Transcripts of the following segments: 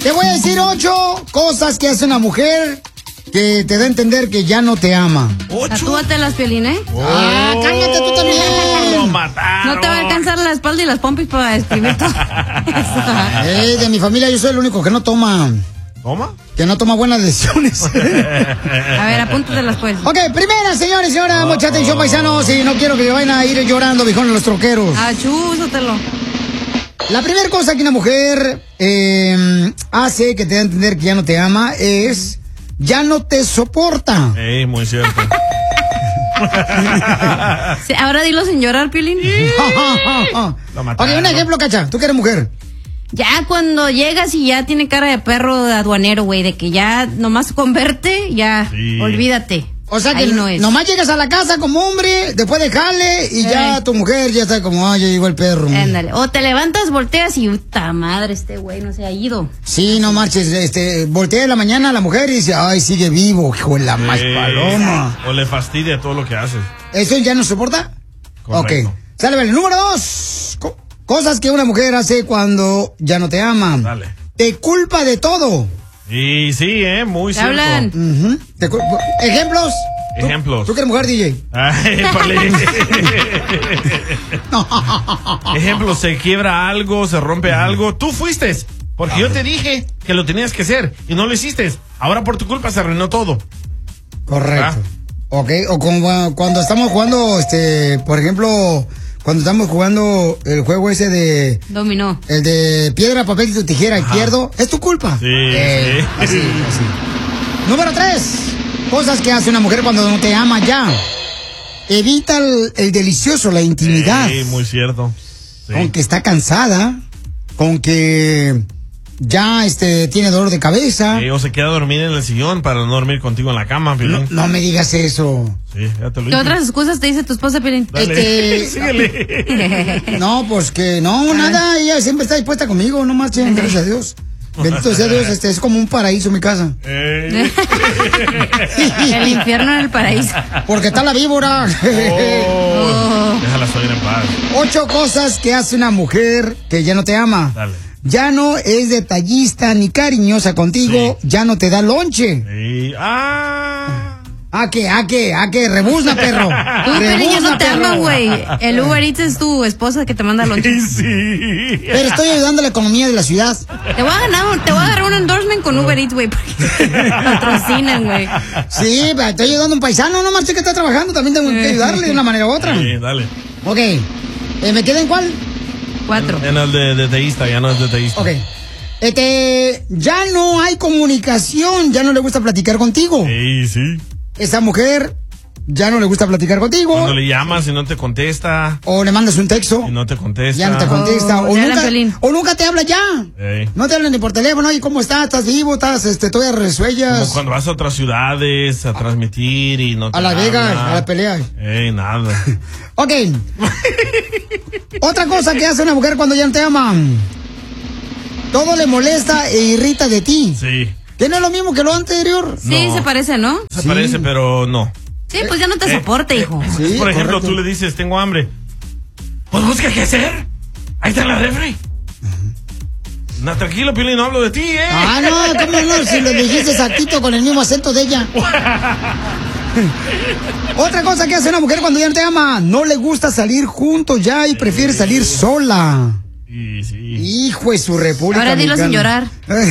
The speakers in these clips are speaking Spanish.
Te voy a decir 8 cosas que hace una mujer que te da a entender que ya no te ama. 8. Tatúate las, Piolín, ¿eh? Cállate tú también. Lo mataron. No te va a alcanzar la espalda y las pompis para escribir todo eso. De mi familia yo soy el único que no toma. ¿Toma? Que no toma buenas decisiones. A ver, apúntatelas pues. Ok, primera, señores y señoras, mucha atención, paisanos. Y no quiero que vayan a ir llorando, viejones, los troqueros. Chúsatelo. La primera cosa que una mujer hace que te da a entender que ya no te ama es... ya no te soporta. Muy cierto. Sí, ahora dilo sin llorar, Piolín. Ok, un ejemplo, Cacha. Tú que eres mujer. Ya cuando llegas y ya tiene cara de perro de aduanero, güey, de que ya nomás con verte, ya, olvídate. O sea que no es. nomás llegas a la casa como hombre, después de jale, y ya tu mujer ya está como, ya llegó el perro. Ándale. O te levantas, volteas y, puta madre, este güey no se ha ido. Sí, no marches, voltea en la mañana a la mujer y dice, ay, sigue vivo, hijo de la más paloma. O le fastidia todo lo que haces. ¿Eso ya no soporta? Correcto. Ok. Sale, vale. Número 2. Cosas que una mujer hace cuando ya no te ama. Dale. Te culpa de todo. Y sí, muy cierto. Hablan. ¿Ejemplos? Ejemplos. ¿Tú que eres mujer, DJ? Ay, Ejemplo, se quiebra algo, se rompe algo. Tú fuiste, porque yo te dije que lo tenías que hacer y no lo hiciste. Ahora por tu culpa se arruinó todo. Correcto. Ok, o como cuando estamos jugando, por ejemplo, cuando estamos jugando el juego ese de... Dominó. El de piedra, papel y tijera y pierdo, es tu culpa. Sí, Así. Número 3. Cosas que hace una mujer cuando no te ama ya. Evita el delicioso, la intimidad. Sí, muy cierto. Sí. Con que está cansada, con que ya tiene dolor de cabeza. O se queda a dormir en el sillón para no dormir contigo en la cama, Piolín. No me digas eso. Sí, ya te lo ¿Qué dije. otras excusas te dice tu esposa, Piolín? Síguele. No, pues que no, nada, ella siempre está dispuesta conmigo, no marchen, gracias a Dios. Bendito sea Dios, es como un paraíso mi casa. El infierno en el paraíso. Porque está la víbora. Déjala subir en paz. 8 cosas que hace una mujer que ya no te ama. Dale. Ya no es detallista ni cariñosa contigo, ya no te da lonche. ¿A qué? Rebuzna, perro. Tú, pero ya no te ama, güey. El Uber Eats es tu esposa que te manda lonche. Sí. Pero estoy ayudando a la economía de la ciudad. Te voy a agarrar un endorsement con Uber Eats, güey. Patrocinan, güey. Sí, pero estoy ayudando a un paisano, no marche que está trabajando, también tengo que ayudarle de una manera u otra. Sí, dale. Ok, ¿me queda en cuál? 4. En el de deteísta, ya no es deteísta. Ok. Ya no hay comunicación, ya no le gusta platicar contigo. Sí. Esa mujer ya no le gusta platicar contigo. Cuando le llamas y no te contesta. O le mandas un texto. Y no te contesta. Ya no te contesta. O nunca te habla ya. Ey. No te hablan ni por teléfono. ¿Y cómo estás? ¿Estás vivo? ¿Estás todavía resuellas? Como cuando vas a otras ciudades a transmitir y no te A Las Vegas, habla. a la pelea. Nada. Ok. Otra cosa que hace una mujer cuando ya no te ama. Todo le molesta e irrita de ti. Sí. ¿Que no es lo mismo que lo anterior? Sí, No. se parece, ¿no? Se parece, pero no. Sí, pues ya no te soporta, hijo. Sí, Por ejemplo, correcto. tú le dices, tengo hambre. Pues busca qué hacer. Ahí está la refri. No, tranquilo, Piolín, no hablo de ti, No, ¿cómo no? Si le dijiste exactito con el mismo acento de ella. Otra cosa que hace una mujer cuando ya no te ama, no le gusta salir juntos ya y prefiere salir sola. Sí. Hijo de su república. Ahora dilo sin llorar.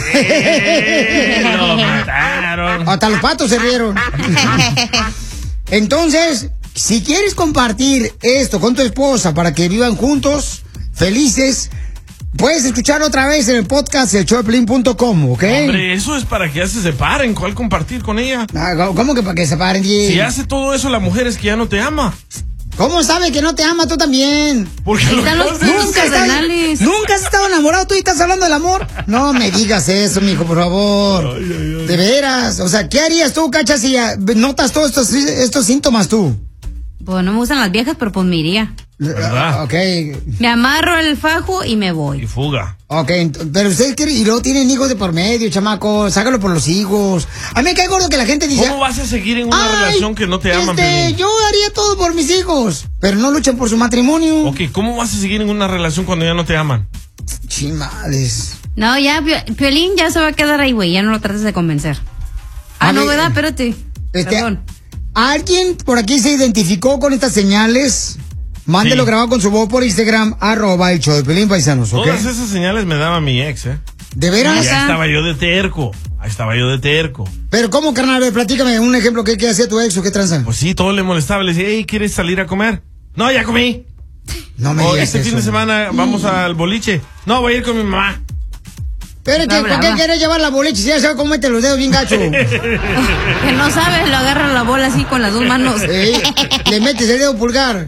Lo mataron. Hasta los patos se rieron. Entonces, si quieres compartir esto con tu esposa para que vivan juntos, felices, puedes escuchar otra vez en el podcast elshowdepiolín.com, ¿ok? Hombre, eso es para que ya se separen. ¿Cuál compartir con ella? ¿Cómo que para que se separen? Si hace todo eso, la mujer es que ya no te ama. ¿Cómo sabe que no te ama tú también? Porque Están los puntos cardenales. ¿Nunca has estado enamorado tú y estás hablando del amor? No me digas eso, mijo, por favor. De veras. O sea, ¿qué harías tú, Cacha, si notas todos estos síntomas tú? Pues no me gustan las viejas, pero pues me iría. ¿Verdad? Ok. Me amarro el fajo y me voy. Y fuga. Ok, pero ustedes quieren, y luego tienen hijos de por medio, chamaco, sácalo por los hijos. A mí me cae gordo que la gente dice... ¿Cómo vas a seguir en una relación que no te aman, Piolín? yo haría todo por mis hijos, pero no luchan por su matrimonio. Ok, ¿cómo vas a seguir en una relación cuando ya no te aman? Chimales. No, ya, Piolín ya se va a quedar ahí, güey. Ya no lo trates de convencer. No, ¿verdad? Espérate. Perdón. ¿Alguien por aquí se identificó con estas señales? Mándelo grabado con su voz por Instagram, @el show de Piolín, paisanos, ¿ok? Todas esas señales me daba mi ex, ¿eh? ¿De veras? Ahí estaba yo de terco. Pero ¿cómo, carnal? Platícame un ejemplo. ¿Qué hacía tu ex o qué tranza? Pues sí, todo le molestaba. Le decía, hey, ¿quieres salir a comer? No, ya comí. No me digas este fin de semana vamos al boliche. No, voy a ir con mi mamá. Espérate, ¿por qué quieres llevar la boliche? Si ya sabes cómo mete los dedos bien gacho. Que no sabes, lo agarra la bola así con las dos manos. Le metes el dedo pulgar.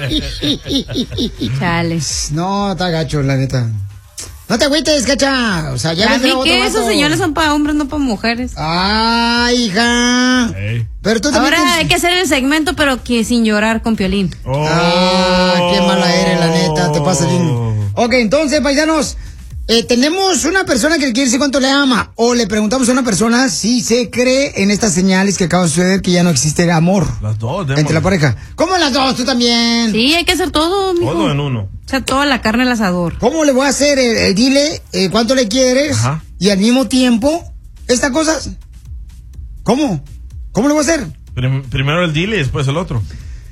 Chale. No, está gacho, la neta. No te agüites, cacha. O sea, ya ves que esos señales son para hombres, no para mujeres. Ay, hija. Pero tú también hay que hacer el segmento, pero que sin llorar con Piolín. Qué mala eres, la neta. Te pasa bien. Ok, entonces, paisanos, tenemos una persona que le quiere decir cuánto le ama. O le preguntamos a una persona si se cree en estas señales que acaba de suceder, que ya no existe el amor. Las dos, entre la pareja. ¿Cómo las dos? ¿Tú también? Sí, hay que hacer todo, mijo. Todo en uno. O sea, toda la carne al asador. ¿Cómo le voy a hacer? Dile cuánto le quieres. Ajá. Y al mismo tiempo, estas cosas. ¿Cómo? ¿Cómo le voy a hacer? Primero el dile y después el otro.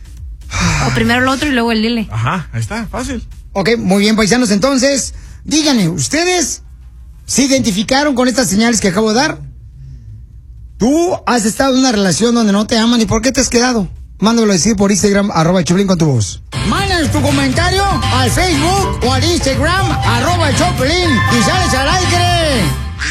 O primero el otro y luego el dile. Ajá, ahí está, fácil. Ok, muy bien, paisanos. Entonces, díganme, ¿ustedes se identificaron con estas señales que acabo de dar? ¿Tú has estado en una relación donde no te aman y por qué te has quedado? Mándalo a decir por Instagram, @el Choplin con tu voz. Mándanos tu comentario al Facebook o al Instagram, @el Choplin y sales al aire.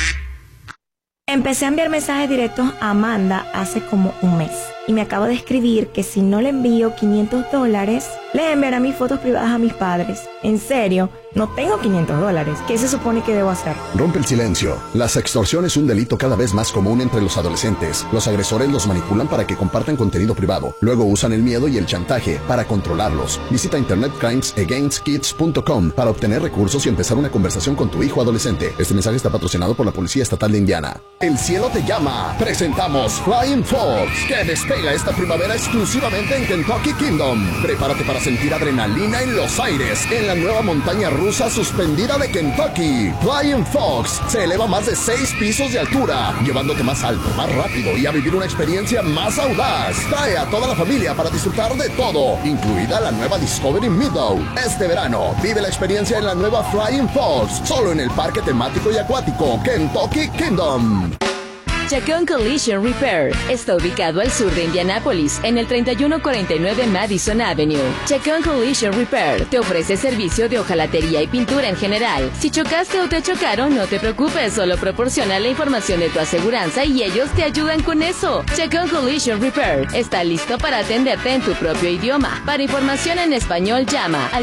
Empecé a enviar mensajes directos a Amanda hace como un mes y me acabo de escribir que si no le envío $500, le enviará mis fotos privadas a mis padres. En serio, no tengo $500. ¿Qué se supone que debo hacer? Rompe el silencio. La sextorsión es un delito cada vez más común entre los adolescentes. Los agresores los manipulan para que compartan contenido privado. Luego usan el miedo y el chantaje para controlarlos. Visita internetcrimesagainstkids.com para obtener recursos y empezar una conversación con tu hijo adolescente. Este mensaje está patrocinado por la Policía Estatal de Indiana. El cielo te llama. Presentamos Flying Fox, que despega esta primavera exclusivamente en Kentucky Kingdom. Prepárate para sentir adrenalina en los aires en la nueva montaña rusa suspendida de Kentucky. Flying Fox se eleva más de 6 pisos de altura, llevándote más alto, más rápido y a vivir una experiencia más audaz. Trae a toda la familia para disfrutar de todo, incluida la nueva Discovery Meadow. Este verano, vive la experiencia en la nueva Flying Fox, solo en el parque temático y acuático Kentucky Kingdom. Chacón Collision Repair está ubicado al sur de Indianápolis, en el 3149 Madison Avenue. Chacón Collision Repair te ofrece servicio de hojalatería y pintura en general. Si chocaste o te chocaron, no te preocupes, solo proporciona la información de tu aseguranza y ellos te ayudan con eso. Chacón Collision Repair está listo para atenderte en tu propio idioma. Para información en español, llama al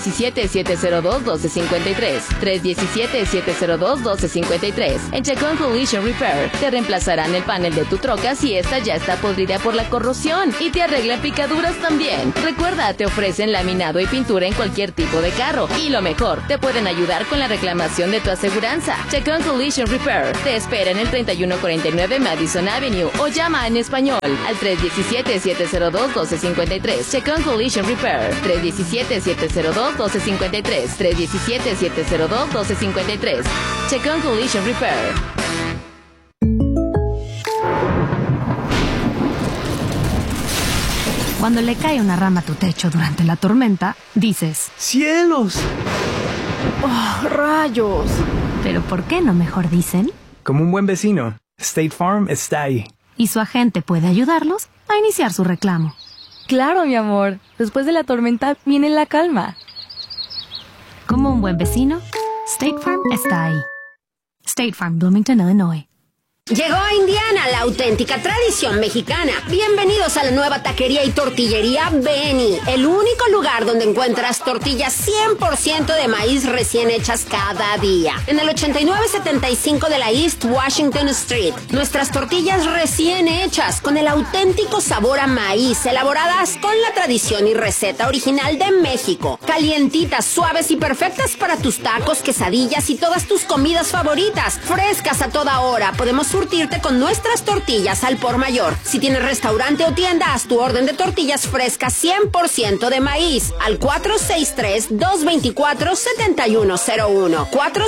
317-702-1253. 317-702-1253. En Chacón Collision Repair te reemplazarán el panel de tu troca si esta ya está podrida por la corrosión y te arreglan picaduras también. Recuerda, te ofrecen laminado y pintura en cualquier tipo de carro y lo mejor, te pueden ayudar con la reclamación de tu aseguranza. Chacón Collision Repair te espera en el 3149 Madison Avenue o llama en español al 317-702-1253. Chacón Collision Repair 317-702-1253. 317-702-1253. Chacón Collision Repair. Cuando le cae una rama a tu techo durante la tormenta, dices: ¡cielos! ¡Oh, rayos! Pero ¿por qué no mejor dicen? Como un buen vecino, State Farm está ahí. Y su agente puede ayudarlos a iniciar su reclamo. Claro, mi amor. Después de la tormenta viene la calma. Como un buen vecino, State Farm está ahí. State Farm, Bloomington, Illinois. Llegó a Indiana la auténtica tradición mexicana. Bienvenidos a la nueva taquería y tortillería Benny, el único lugar donde encuentras tortillas 100% de maíz recién hechas cada día. En el 8975 de la East Washington Street. Nuestras tortillas recién hechas con el auténtico sabor a maíz, elaboradas con la tradición y receta original de México. Calientitas, suaves y perfectas para tus tacos, quesadillas y todas tus comidas favoritas. Frescas a toda hora. Podemos surtirte con nuestras tortillas al por mayor. Si tienes restaurante o tienda, haz tu orden de tortillas frescas 100% de maíz al 463-224-7101.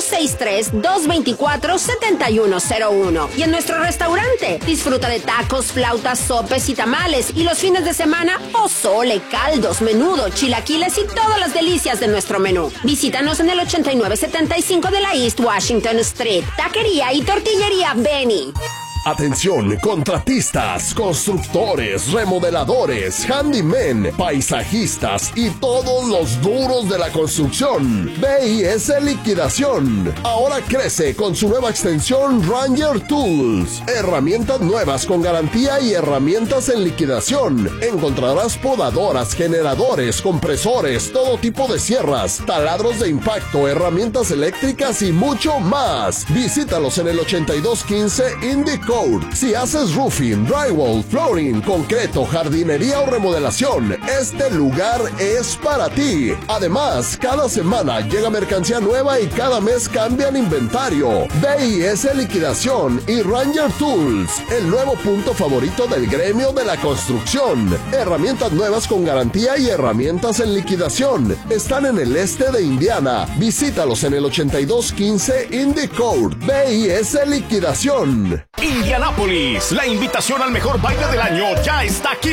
463-224-7101. Y en nuestro restaurante, disfruta de tacos, flautas, sopes y tamales. Y los fines de semana, pozole, caldos, menudo, chilaquiles y todas las delicias de nuestro menú. Visítanos en el 8975 de la East Washington Street. Taquería y tortillería Benny. Atención, contratistas, constructores, remodeladores, handymen, paisajistas y todos los duros de la construcción. BIS Liquidación. Ahora crece con su nueva extensión Ranger Tools. Herramientas nuevas con garantía y herramientas en liquidación. Encontrarás podadoras, generadores, compresores, todo tipo de sierras, taladros de impacto, herramientas eléctricas y mucho más. Visítalos en el 8215 Indy Code. Si haces roofing, drywall, flooring, concreto, jardinería o remodelación, este lugar es para ti. Además, cada semana llega mercancía nueva y cada mes cambian inventario. BIS Liquidación y Ranger Tools, el nuevo punto favorito del gremio de la construcción. Herramientas nuevas con garantía y herramientas en liquidación. Están en el este de Indiana. Visítalos en el 8215 Indy Code. BIS Liquidación. Indianápolis, la invitación al mejor baile del año ya está aquí.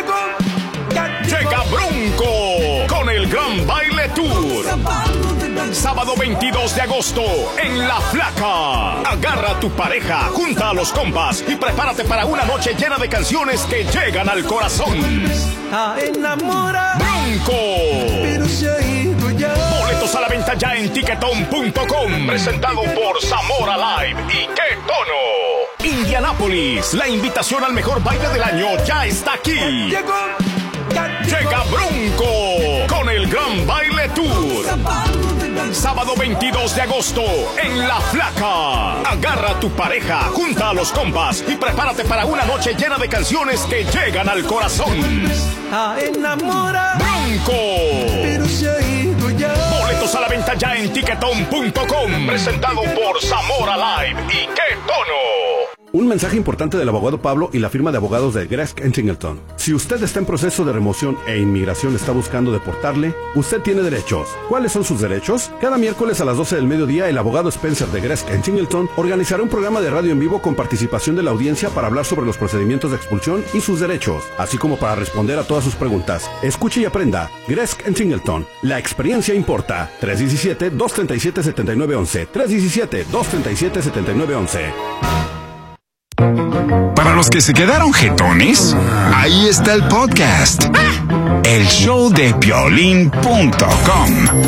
Llega Bronco con el Gran Baile Tour. Sábado 22 de agosto en La Flaca. Agarra a tu pareja, junta a los compas y prepárate para una noche llena de canciones que llegan al corazón. Bronco. Boletos a la venta ya en Tiquetón.com. Presentado por Zamora Live y Qué Tono. Indianápolis, la invitación al mejor baile del año ya está aquí. Llega Bronco con el Gran Baile Tour. Sábado 22 de agosto en La Flaca. Agarra a tu pareja, junta a los compas y prepárate para una noche llena de canciones que llegan al corazón. Bronco. Boletos a la venta ya en Tiquetón.com. Presentado por Zamora Live y Qué Tono. Un mensaje importante del abogado Pablo y la firma de abogados de Gresk & Singleton. Si usted está en proceso de remoción e inmigración está buscando deportarle, usted tiene derechos. ¿Cuáles son sus derechos? Cada miércoles a las 12 del mediodía, el abogado Spencer de Gresk & Singleton organizará un programa de radio en vivo con participación de la audiencia para hablar sobre los procedimientos de expulsión y sus derechos, así como para responder a todas sus preguntas. Escuche y aprenda. Gresk & Singleton. La experiencia importa. 317-237-7911. 317-237-7911. Para los que se quedaron jetones, ahí está el podcast. El show de Piolín.com.